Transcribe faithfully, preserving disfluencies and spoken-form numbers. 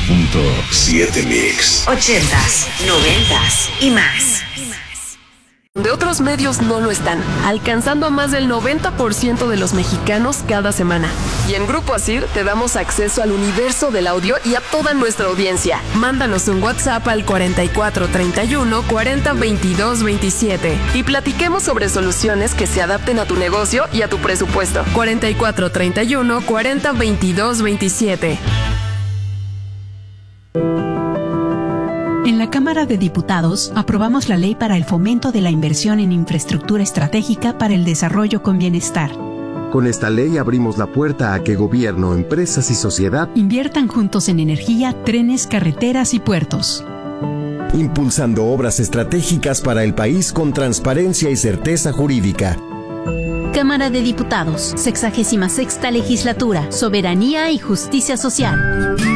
punto siete Mix. Ochentas, noventas y más. De otros medios no lo están, alcanzando a más del noventa por ciento de los mexicanos cada semana. Y en Grupo Asir te damos acceso al universo del audio y a toda nuestra audiencia. Mándanos un WhatsApp al cuarenta y cuatro treinta y uno cuarenta veintidós veintisiete y platiquemos sobre soluciones que se adapten a tu negocio y a tu presupuesto. cuarenta y cuatro treinta y uno cuarenta veintidós veintisiete. En la Cámara de Diputados aprobamos la ley para el fomento de la inversión en infraestructura estratégica para el desarrollo con bienestar. Con esta ley abrimos la puerta a que gobierno, empresas y sociedad inviertan juntos en energía, trenes, carreteras y puertos. Impulsando obras estratégicas para el país con transparencia y certeza jurídica. Cámara de Diputados, sexagésima sexta legislatura, Soberanía y Justicia Social.